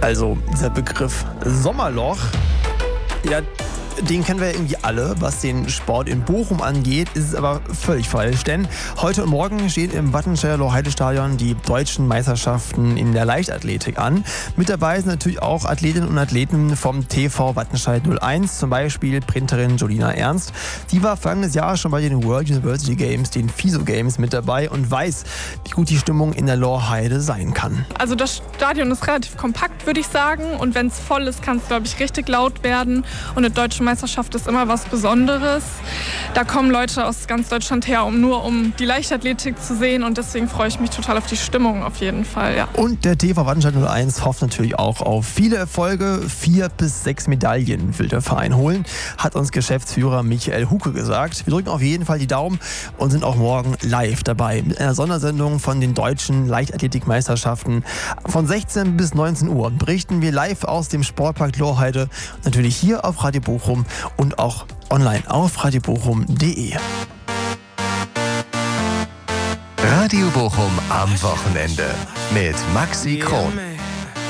Also dieser Begriff Sommerloch, ja, den kennen wir ja irgendwie alle, was den Sport in Bochum angeht, ist es aber völlig falsch, denn heute und morgen stehen im Wattenscheider Loheide-Stadion die deutschen Meisterschaften in der Leichtathletik an. Mit dabei sind natürlich auch Athletinnen und Athleten vom TV Wattenscheid 01, zum Beispiel Sprinterin Jolina Ernst. Die war vergangenes Jahr schon bei den World University Games, den FISO Games, mit dabei und weiß, wie gut die Stimmung in der Loheide sein kann. Also das Stadion ist relativ kompakt, würde ich sagen, und wenn es voll ist, kann es, glaube ich, richtig laut werden, und eine deutsche Meisterschaft ist immer was Besonderes. Da kommen Leute aus ganz Deutschland her, um die Leichtathletik zu sehen, und deswegen freue ich mich total auf die Stimmung auf jeden Fall. Ja. Und der TV Wattenscheid 01 hofft natürlich auch auf viele Erfolge. 4 bis 6 Medaillen will der Verein holen, hat uns Geschäftsführer Michael Huke gesagt. Wir drücken auf jeden Fall die Daumen und sind auch morgen live dabei mit einer Sondersendung von den deutschen Leichtathletikmeisterschaften. Von 16 bis 19 Uhr berichten wir live aus dem Sportpark Loheide, natürlich hier auf Radio Bochum und auch online auf radiobochum.de. Radio Bochum am Wochenende mit Maxi Kron.